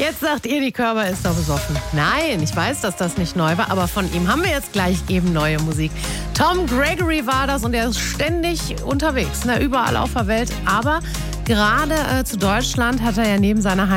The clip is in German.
Jetzt sagt ihr, die Körper ist doch besoffen. Nein, ich weiß, dass das nicht neu war, aber von ihm haben wir jetzt gleich eben neue Musik. Tom Gregory war das und er ist ständig unterwegs, überall auf der Welt. Aber gerade zu Deutschland hat er ja neben seiner